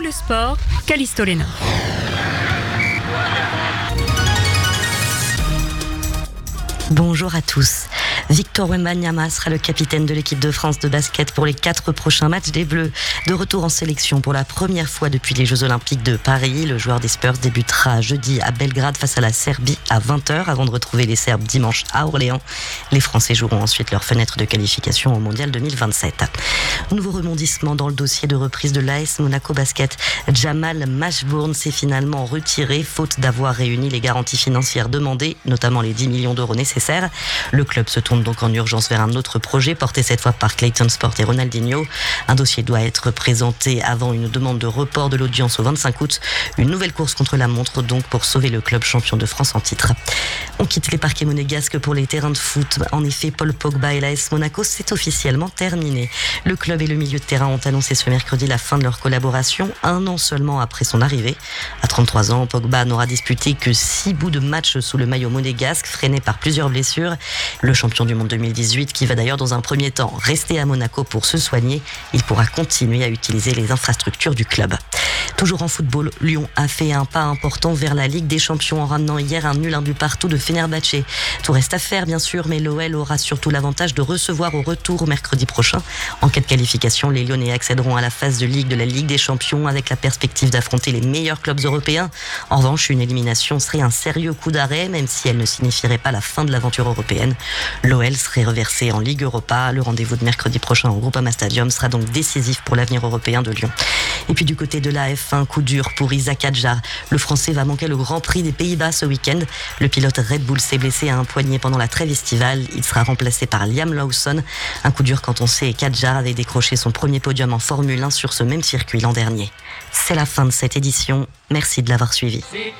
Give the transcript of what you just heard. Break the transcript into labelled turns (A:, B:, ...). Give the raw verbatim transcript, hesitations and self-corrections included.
A: le sport, Callisto Lena.
B: Bonjour à tous. Victor Wembanyama sera le capitaine de l'équipe de France de basket pour les quatre prochains matchs des Bleus. De retour en sélection pour la première fois depuis les Jeux Olympiques de Paris, le joueur des Spurs débutera jeudi à Belgrade face à la Serbie à vingt heures avant de retrouver les Serbes dimanche à Orléans. Les Français joueront ensuite leur fenêtre de qualification au Mondial deux mille vingt-sept. Nouveau rebondissement dans le dossier de reprise de l'A S Monaco Basket. Jamal Mashburn s'est finalement retiré faute d'avoir réuni les garanties financières demandées, notamment les dix millions d'euros nécessaires. Le club se tourne donc en urgence vers un autre projet porté cette fois par Clayton Sport et Ronaldinho. Un dossier doit être présenté avant une demande de report de l'audience au vingt-cinq août. Une nouvelle course contre la montre donc pour sauver le club champion de France en titre. On quitte les parquets monégasques pour les terrains de foot. En effet, Paul Pogba et l'A S Monaco, c'est officiellement terminé. Le club et le milieu de terrain ont annoncé ce mercredi la fin de leur collaboration, un an seulement après son arrivée. À trente-trois ans, Pogba n'aura disputé que six bouts de match sous le maillot monégasque, freiné par plusieurs blessures. Le champion du monde deux mille dix-huit, qui va d'ailleurs dans un premier temps rester à Monaco pour se soigner, il pourra continuer à utiliser les infrastructures du club. Toujours en football, Lyon a fait un pas important vers la Ligue des Champions en ramenant hier un nul un but partout de Fenerbahçe. Tout reste à faire bien sûr, mais l'O L aura surtout l'avantage de recevoir au retour mercredi prochain. En cas de qualification, les Lyonnais accéderont à la phase de Ligue de la Ligue des Champions avec la perspective d'affronter les meilleurs clubs européens. En revanche, une élimination serait un sérieux coup d'arrêt, même si elle ne signifierait pas la fin de l'aventure européenne. L'O L serait reversé en Ligue Europa. Le rendez-vous de mercredi prochain au Groupama Stadium sera donc décisif pour l'avenir européen de Lyon. Et puis du côté de la F un, coup dur pour Isaac Hadjar. Le Français va manquer le Grand Prix des Pays-Bas ce week-end. Le pilote Red Bull s'est blessé à un poignet pendant la trêve estivale. Il sera remplacé par Liam Lawson. Un coup dur quand on sait qu'Hadjar avait décroché son premier podium en Formule un sur ce même circuit l'an dernier. C'est la fin de cette édition. Merci de l'avoir suivi.